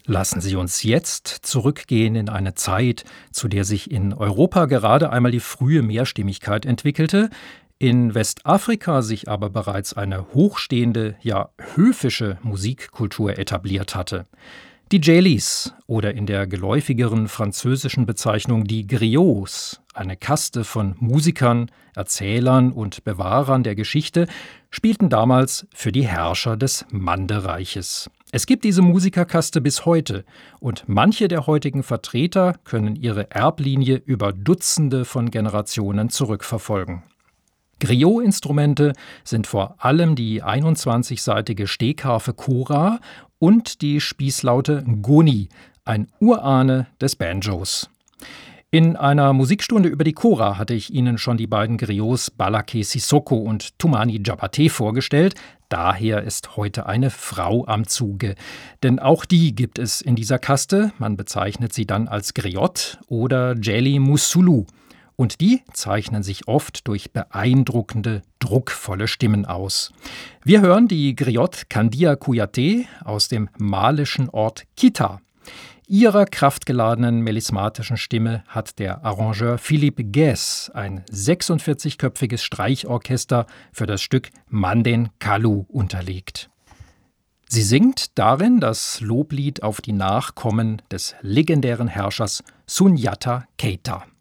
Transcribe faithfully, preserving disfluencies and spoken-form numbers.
Lassen Sie uns jetzt zurückgehen in eine Zeit, zu der sich in Europa gerade einmal die frühe Mehrstimmigkeit entwickelte, in Westafrika sich aber bereits eine hochstehende, ja höfische Musikkultur etabliert hatte. Die Djélis oder in der geläufigeren französischen Bezeichnung die Griots, eine Kaste von Musikern, Erzählern und Bewahrern der Geschichte, spielten damals für die Herrscher des Mandereiches. Es gibt diese Musikerkaste bis heute und manche der heutigen Vertreter können ihre Erblinie über Dutzende von Generationen zurückverfolgen. Griot-Instrumente sind vor allem die einundzwanzigsaitige Stegharfe Kora und die Spießlaute Ngoni, ein Urahne des Banjos. In einer Musikstunde über die Kora hatte ich Ihnen schon die beiden Griots Balaké Sissoko und Toumani Diabaté vorgestellt. Daher ist heute eine Frau am Zuge. Denn auch die gibt es in dieser Kaste. Man bezeichnet sie dann als Griot oder Djéli Moussoulou. Und die zeichnen sich oft durch beeindruckende, druckvolle Stimmen aus. Wir hören die Griot Kandia Kouyaté aus dem malischen Ort Kita. Ihrer kraftgeladenen melismatischen Stimme hat der Arrangeur Philippe Guès ein sechsundvierzigköpfiges Streichorchester für das Stück Mandé Kalou unterlegt. Sie singt darin das Loblied auf die Nachkommen des legendären Herrschers Soundiata Keita.